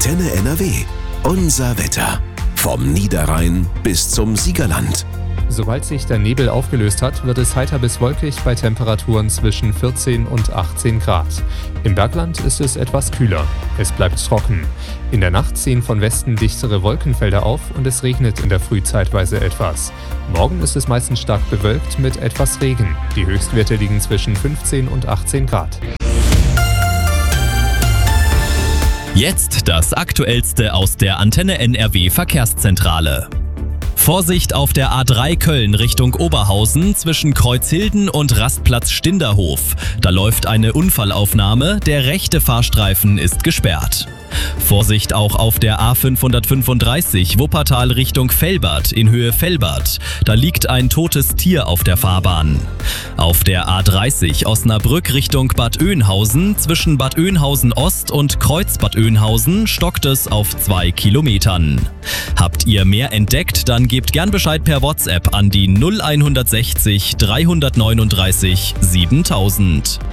Antenne NRW. Unser Wetter. Vom Niederrhein bis zum Siegerland. Sobald sich der Nebel aufgelöst hat, wird es heiter bis wolkig bei Temperaturen zwischen 14 und 18 Grad. Im Bergland ist es etwas kühler. Es bleibt trocken. In der Nacht ziehen von Westen dichtere Wolkenfelder auf und es regnet in der Früh zeitweise etwas. Morgen ist es meistens stark bewölkt mit etwas Regen. Die Höchstwerte liegen zwischen 15 und 18 Grad. Jetzt das Aktuellste aus der Antenne NRW Verkehrszentrale. Vorsicht auf der A3 Köln Richtung Oberhausen zwischen Kreuzhilden und Rastplatz Stinderhof. Da läuft eine Unfallaufnahme, der rechte Fahrstreifen ist gesperrt. Vorsicht auch auf der A535 Wuppertal Richtung Velbert in Höhe Velbert. Da liegt ein totes Tier auf der Fahrbahn. Auf der A30 Osnabrück Richtung Bad Oeynhausen zwischen Bad Oeynhausen Ost und Kreuz Bad Oeynhausen stockt es auf 2 Kilometern. Habt ihr mehr entdeckt, dann gebt gern Bescheid per WhatsApp an die 0160 339 7000.